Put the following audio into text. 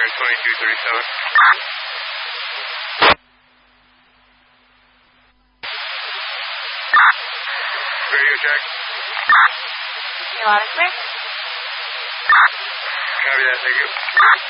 2237. Radio check. You want to clear? Copy that, thank you.